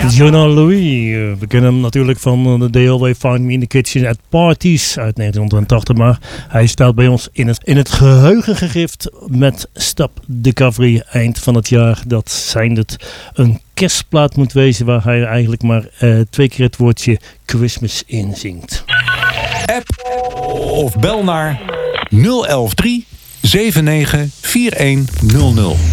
Jonah Louis, we kennen hem natuurlijk van They Always Find Me in the Kitchen at Parties uit 1980. Maar hij staat bij ons in het geheugen gegrift met Stop Discovery eind van het jaar. Dat zijn het een kerstplaat moet wezen waar hij eigenlijk maar 2 keer het woordje Christmas in zingt. App of bel naar 013 79 4100.